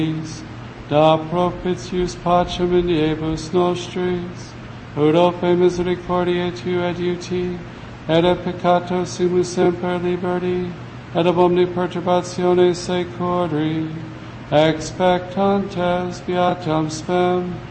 da propitius pacem in diebus nostris, ut ope misericordiae tu et uti, et a peccato sumus semper liberti, et ab omni perturbatione securi, expectantes beatam spem,